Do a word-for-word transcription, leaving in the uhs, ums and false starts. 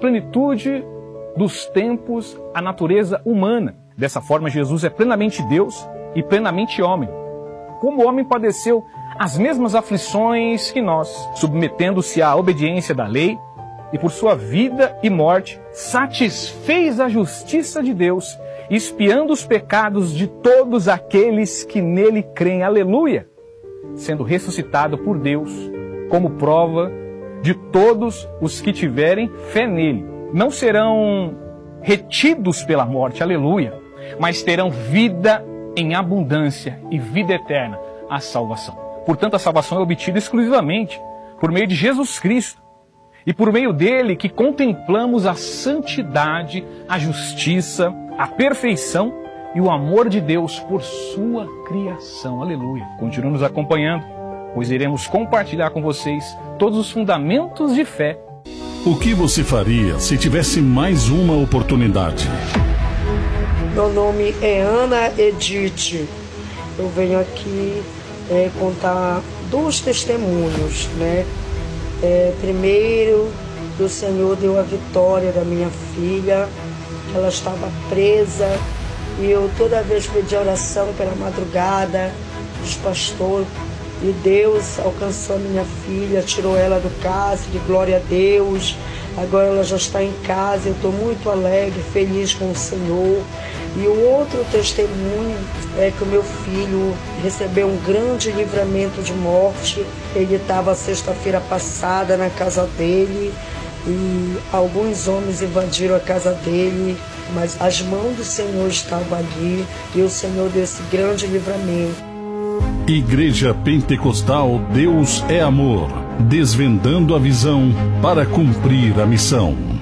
plenitude dos tempos a natureza humana. Dessa forma, Jesus é plenamente Deus e plenamente homem. Como homem, padeceu as mesmas aflições que nós, submetendo-se à obediência da lei, e por sua vida e morte satisfez a justiça de Deus, expiando os pecados de todos aqueles que nele creem. Aleluia! Sendo ressuscitado por Deus como prova de todos os que tiverem fé nele. Não serão retidos pela morte, aleluia, mas terão vida em abundância e vida eterna, a salvação. Portanto, a salvação é obtida exclusivamente por meio de Jesus Cristo. E por meio dele que contemplamos a santidade, a justiça, a perfeição e o amor de Deus por sua criação. Aleluia. Continue nos acompanhando, pois iremos compartilhar com vocês todos os fundamentos de fé. O que você faria se tivesse mais uma oportunidade? Meu nome é Ana Edith. Eu venho aqui é, contar dois testemunhos, né? É, primeiro, o Senhor deu a vitória da minha filha. Ela estava presa e eu toda vez pedi oração pela madrugada dos pastores. E Deus alcançou a minha filha, tirou ela do cárcere, glória a Deus. Agora ela já está em casa, eu estou muito alegre, feliz com o Senhor. E o outro testemunho é que o meu filho recebeu um grande livramento de morte. Ele estava sexta-feira passada na casa dele e alguns homens invadiram a casa dele, mas as mãos do Senhor estavam ali e o Senhor deu esse grande livramento. Igreja Pentecostal Deus é Amor, desvendando a visão para cumprir a missão.